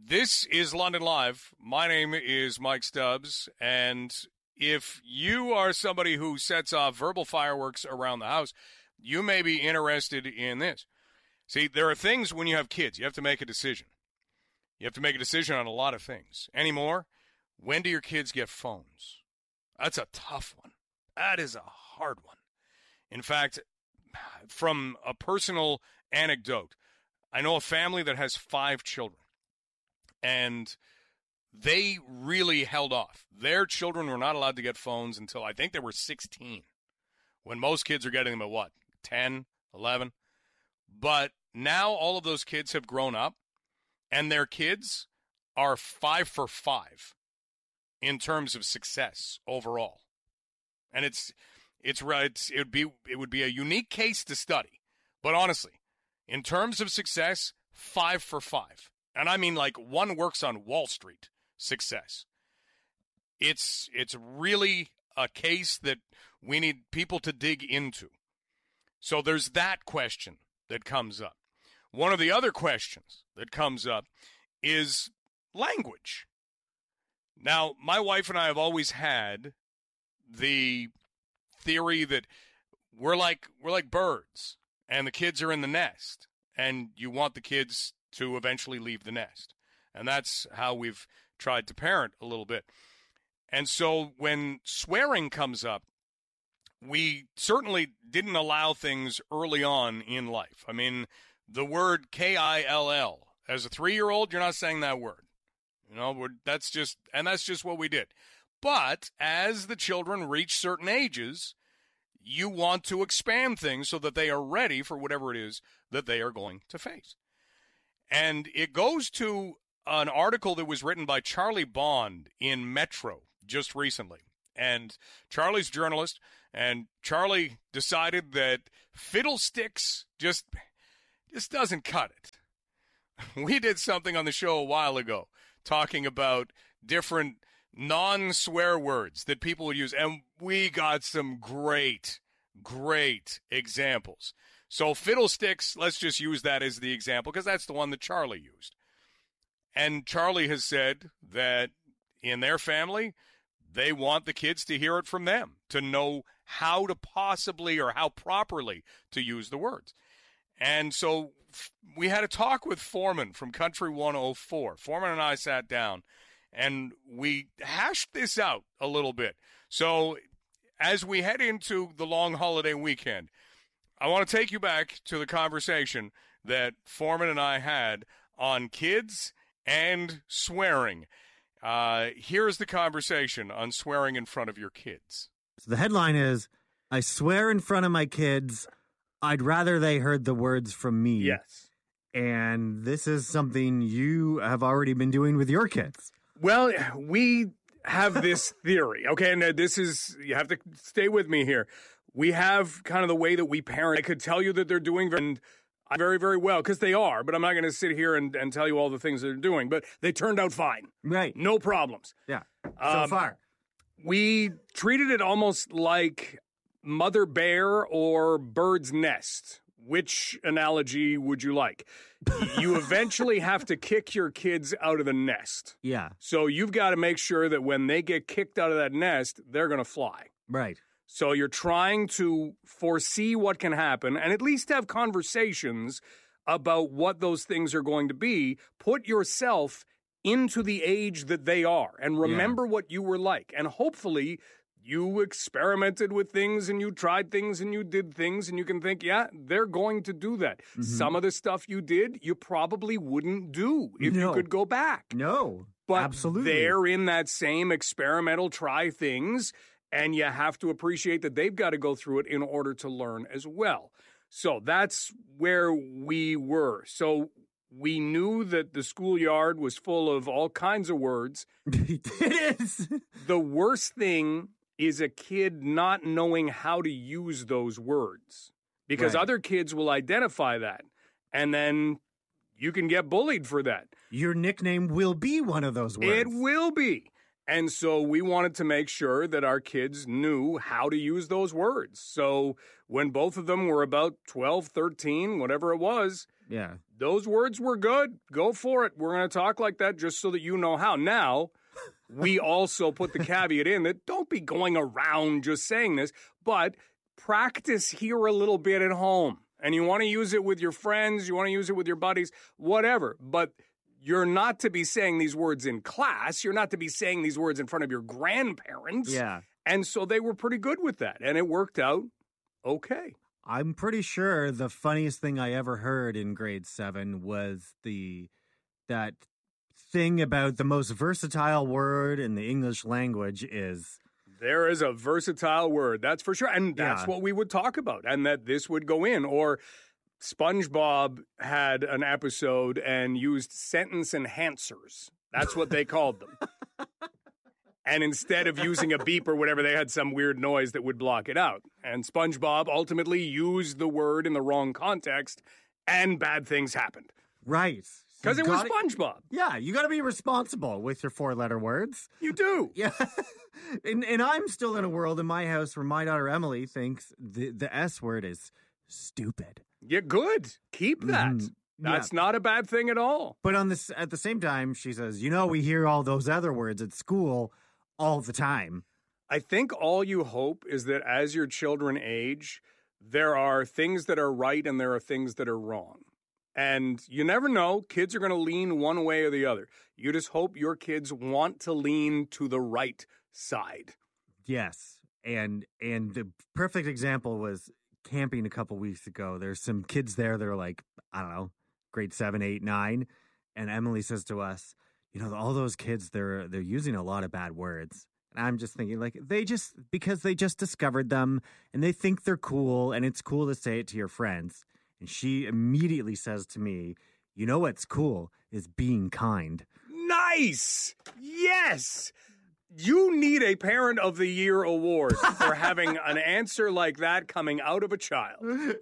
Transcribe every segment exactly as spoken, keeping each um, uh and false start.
This is London Live. My name is Mike Stubbs, and if you are somebody who sets off verbal fireworks around the house, you may be interested in this. See, there are things when you have kids, you have to make a decision. You have to make a decision on a lot of things. Anymore, when do your kids get phones? That's a tough one. That is a hard one. In fact, from a personal anecdote, I know a family that has five children, and they really held off. Their children were not allowed to get phones until I think they were sixteen, when most kids are getting them at what, ten, eleven? But now all of those kids have grown up, and their kids are five for five in terms of success overall. And it's it's right. It would be it would be a unique case to study. But honestly, in terms of success, five for five. And I mean like one works on Wall Street success. It's it's really a case that we need people to dig into. So there's that question that comes up. One of the other questions that comes up is language. Now, my wife and I have always had the theory that we're like we're like birds, and the kids are in the nest, and you want the kids to eventually leave the nest. And that's how we've tried to parent a little bit. And so when swearing comes up, we certainly didn't allow things early on in life. I mean, the word K I L L, as a three-year-old, you're not saying that word. You know, we're, that's just, and that's just what we did. But as the children reach certain ages, you want to expand things so that they are ready for whatever it is that they are going to face. And it goes to an article that was written by Charlie Bond in Metro just recently. And Charlie's a journalist, and Charlie decided that fiddlesticks just, just doesn't cut it. We did something on the show a while ago talking about different non-swear words that people would use, and we got some great, great examples. So fiddlesticks, let's just use that as the example because that's the one that Charlie used. And Charlie has said that in their family, they want the kids to hear it from them, to know how to possibly or how properly to use the words. And so we had a talk with Foreman from Country one oh four. Foreman and I sat down, and we hashed this out a little bit. So as we head into the long holiday weekend, I want to take you back to the conversation that Foreman and I had on kids and swearing. Uh, here's the conversation on swearing in front of your kids. So the headline is, I swear in front of my kids, I'd rather they heard the words from me. Yes. And this is something you have already been doing with your kids. Well, we have this theory, okay? And this is, you have to stay with me here. We have kind of the way that we parent. I could tell you that they're doing very, very, very well, because they are, but I'm not going to sit here and, and tell you all the things they're doing. But they turned out fine. Right. No problems. Yeah. So um, far. We treated it almost like mother bear or bird's nest. Which analogy would you like? You eventually have to kick your kids out of the nest. Yeah. So you've got to make sure that when they get kicked out of that nest, they're going to fly. Right. So you're trying to foresee what can happen and at least have conversations about what those things are going to be. Put yourself into the age that they are and remember yeah. what you were like. And hopefully you experimented with things and you tried things and you did things and you can think, yeah, they're going to do that. Mm-hmm. Some of the stuff you did, you probably wouldn't do if no. you could go back. No, but absolutely. They're in that same experimental try things, and you have to appreciate that they've got to go through it in order to learn as well. So that's where we were. So we knew that the schoolyard was full of all kinds of words. It is. The worst thing is a kid not knowing how to use those words, because right. other kids will identify that, and then you can get bullied for that. Your nickname will be one of those words. It will be. And so we wanted to make sure that our kids knew how to use those words. So when both of them were about twelve, thirteen, whatever it was, Yeah. Those words were good. Go for it. We're going to talk like that just so that you know how. Now, we also put the caveat in that don't be going around just saying this, but practice here a little bit at home. And you want to use it with your friends, you want to use it with your buddies, whatever. But you're not to be saying these words in class. You're not to be saying these words in front of your grandparents. Yeah. And so they were pretty good with that. And it worked out okay. I'm pretty sure the funniest thing I ever heard in grade seven was the that thing about the most versatile word in the English language is... There is a versatile word, that's for sure. And that's Yeah. what we would talk about, and that this would go in. Or SpongeBob had an episode and used sentence enhancers. That's what they called them. And instead of using a beep or whatever, they had some weird noise that would block it out. And SpongeBob ultimately used the word in the wrong context, and bad things happened. Right. Because You it was gotta- SpongeBob. Yeah, you got to be responsible with your four-letter words. You do. Yeah. and, and I'm still in a world in my house where my daughter Emily thinks the, the S word is stupid. Yeah, good. Keep that. Mhm. That's Yeah. not a bad thing at all. But on this, at the same time, she says, you know, we hear all those other words at school all the time. I think all you hope is that as your children age, there are things that are right and there are things that are wrong. And you never know. Kids are going to lean one way or the other. You just hope your kids want to lean to the right side. Yes. And and the perfect example was camping a couple weeks ago. There's some kids there that are like, I don't know, grade seven, eight, nine. And Emily says to us, you know, all those kids, they're they're using a lot of bad words. And I'm just thinking, like, they just, because they just discovered them and they think they're cool and it's cool to say it to your friends. And she immediately says to me, you know what's cool is being kind. Nice! Yes! You need a Parent of the Year award for having an answer like that coming out of a child.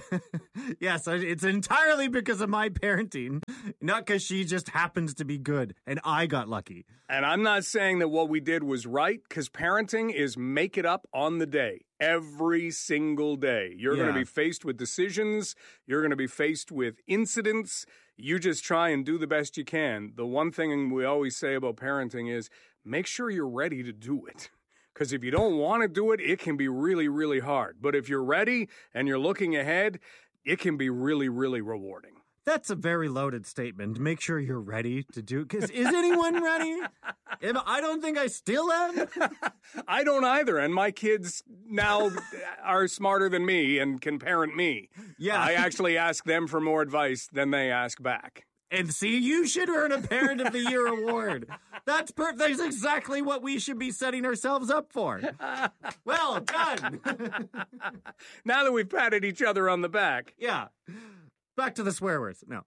Yes, I- it's entirely because of my parenting, not because she just happens to be good and I got lucky. And I'm not saying that what we did was right, because parenting is make it up on the day, every single day. You're going Yeah. to be faced with decisions. You're going to be faced with incidents. You just try and do the best you can. The one thing we always say about parenting is make sure you're ready to do it. Because if you don't want to do it, it can be really, really hard. But if you're ready and you're looking ahead, it can be really, really rewarding. That's a very loaded statement. Make sure you're ready to do, because is anyone ready? Am- I don't think I still am. I don't either, and my kids now are smarter than me and can parent me. Yeah. I actually ask them for more advice than they ask back. And see, you should earn a Parent of the Year award. That's per- That's exactly what we should be setting ourselves up for. Well done. Now that we've patted each other on the back. Yeah. Back to the swear words. No.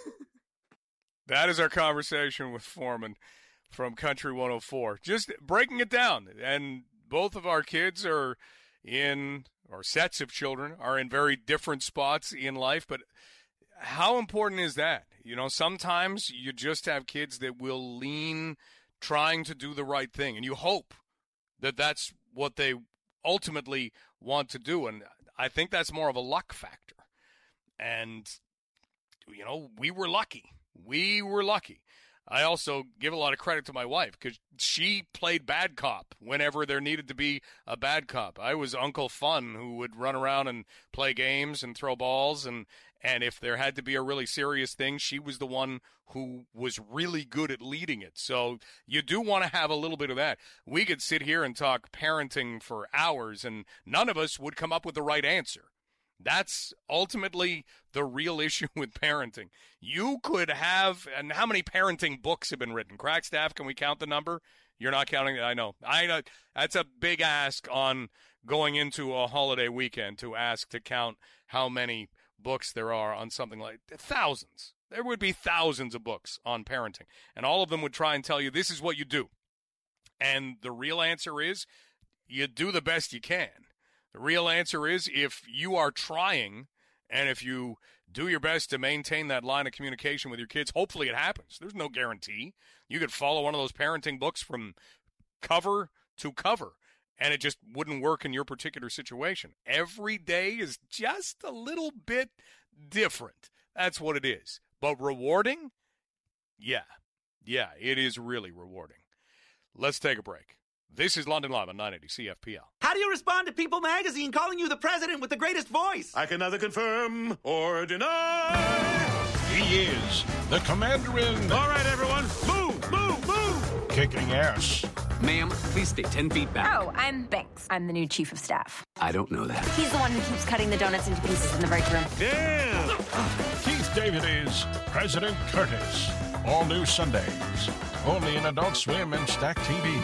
That is our conversation with Foreman from Country one oh four. Just breaking it down. And both of our kids are in, or sets of children, are in very different spots in life. But how important is that? You know, sometimes you just have kids that will lean trying to do the right thing. And you hope that that's what they ultimately want to do. And I think that's more of a luck factor. And, you know, we were lucky. We were lucky. I also give a lot of credit to my wife because she played bad cop whenever there needed to be a bad cop. I was Uncle Fun who would run around and play games and throw balls. And, and if there had to be a really serious thing, she was the one who was really good at leading it. So you do want to have a little bit of that. We could sit here and talk parenting for hours, and none of us would come up with the right answer. That's ultimately the real issue with parenting. You could have, and how many parenting books have been written? Crackstaff, can we count the number? You're not counting. I know. I know. That's a big ask on going into a holiday weekend to ask to count how many books there are on something like thousands. There would be thousands of books on parenting, and all of them would try and tell you this is what you do. And the real answer is you do the best you can. The real answer is if you are trying and if you do your best to maintain that line of communication with your kids, hopefully it happens. There's no guarantee. You could follow one of those parenting books from cover to cover, and it just wouldn't work in your particular situation. Every day is just a little bit different. That's what it is. But rewarding? Yeah. Yeah, it is really rewarding. Let's take a break. This is London Live on nine eighty C F P L. How do you respond to People Magazine calling you the president with the greatest voice? I can neither confirm or deny. He is the commander in... All right, everyone, move, move, move! Kicking ass. Ma'am, please stay ten feet back. Oh, I'm Banks. I'm the new chief of staff. I don't know that. He's the one who keeps cutting the donuts into pieces in the break room. Damn! Keith David is President Curtis. All new Sundays. Only in Adult Swim and Stack T V.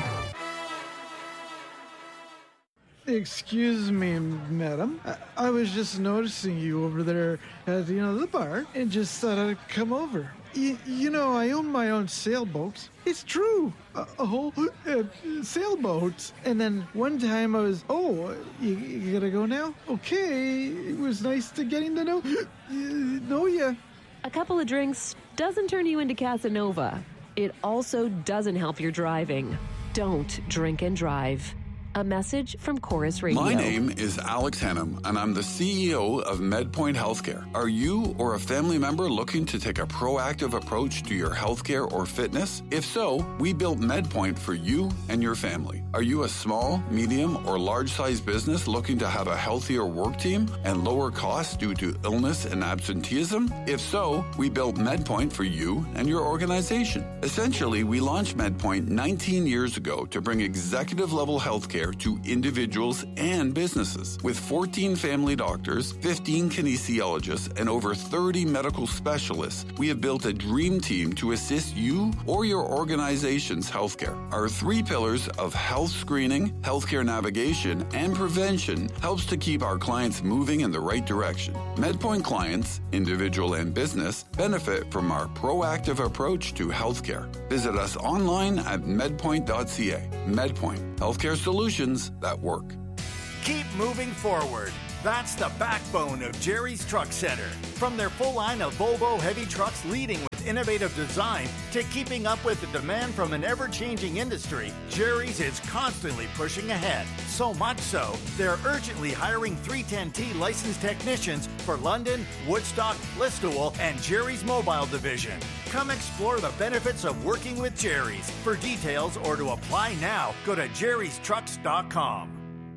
Excuse me, madam. I, I was just noticing you over there at, you know, the bar and just thought I'd come over. Y- you know, I own my own sailboat. It's true. A, a whole uh, sailboat. And then one time I was, oh, you, you gotta go now? Okay. It was nice to getting to know, uh, know ya. A couple of drinks doesn't turn you into Casanova. It also doesn't help your driving. Don't drink and drive. A message from Chorus Radio. My name is Alex Hannum, and I'm the C E O of MedPoint Healthcare. Are you or a family member looking to take a proactive approach to your healthcare or fitness? If so, we built MedPoint for you and your family. Are you a small, medium, or large-sized business looking to have a healthier work team and lower costs due to illness and absenteeism? If so, we built MedPoint for you and your organization. Essentially, we launched MedPoint nineteen years ago to bring executive-level healthcare to individuals and businesses. With fourteen family doctors, fifteen kinesiologists, and over thirty medical specialists, we have built a dream team to assist you or your organization's healthcare. Our three pillars of health screening, healthcare navigation, and prevention helps to keep our clients moving in the right direction. MedPoint clients, individual and business, benefit from our proactive approach to healthcare. Visit us online at medpoint dot c a. MedPoint, healthcare solutions that work. Keep moving forward. That's the backbone of Jerry's Truck Center. From their full line of Volvo heavy trucks leading with innovative design to keeping up with the demand from an ever-changing industry, Jerry's is constantly pushing ahead. So much so, they're urgently hiring three ten T licensed technicians for London, Woodstock, Listowel, and Jerry's Mobile Division. Come explore the benefits of working with Jerry's. For details or to apply now, go to jerrys trucks dot com.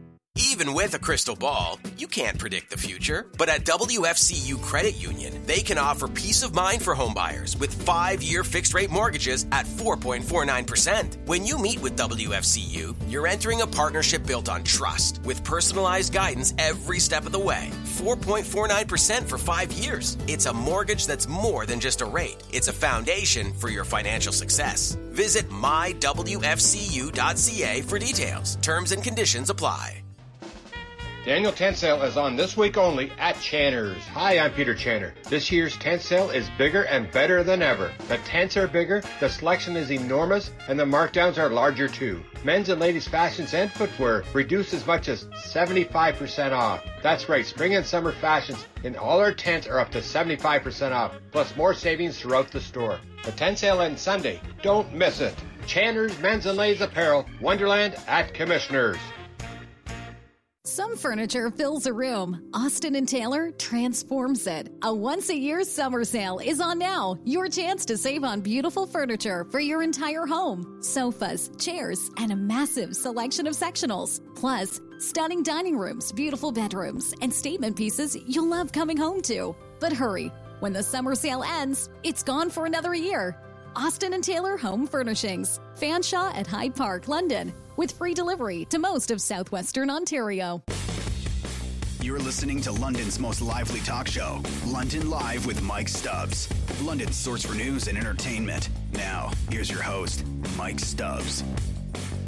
Even with a crystal ball, you can't predict the future. But at W F C U Credit Union, they can offer peace of mind for homebuyers with five-year fixed-rate mortgages at four point four nine percent. When you meet with W F C U, you're entering a partnership built on trust with personalized guidance every step of the way. four point four nine percent for five years. It's a mortgage that's more than just a rate. It's a foundation for your financial success. Visit my w f c u dot c a for details. Terms and conditions apply. The annual tent sale is on this week only at Channer's. Hi, I'm Peter Channer. This year's tent sale is bigger and better than ever. The tents are bigger, the selection is enormous, and the markdowns are larger too. Men's and ladies' fashions and footwear reduced as much as seventy-five percent off. That's right, spring and summer fashions in all our tents are up to seventy-five percent off, plus more savings throughout the store. The tent sale ends Sunday. Don't miss it. Channer's Men's and Ladies Apparel, Wonderland at Commissioners. Some furniture fills a room. Austin and Taylor transforms it. A once-a-year summer sale is on now. Your chance to save on beautiful furniture for your entire home. Sofas, chairs, and a massive selection of sectionals. Plus, stunning dining rooms, beautiful bedrooms, and statement pieces you'll love coming home to. But hurry, when the summer sale ends, it's gone for another year. Austin and Taylor Home Furnishings. Fanshawe at Hyde Park, London, with free delivery to most of southwestern Ontario. You're listening to London's most lively talk show, London Live with Mike Stubbs. London's source for news and entertainment. Now, here's your host, Mike Stubbs.